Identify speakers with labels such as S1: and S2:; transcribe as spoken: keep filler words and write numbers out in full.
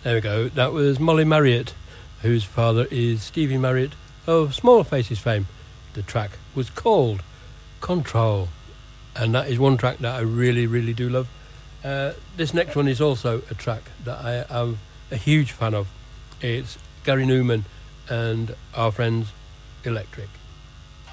S1: There we go. That was Molly Marriott, whose father is Stevie Marriott of Small Faces fame. The track was called Control, and that is one track that I really, really do love. Uh, this next one is also a track that I am a huge fan of. It's Gary Newman and Our Friends Electric.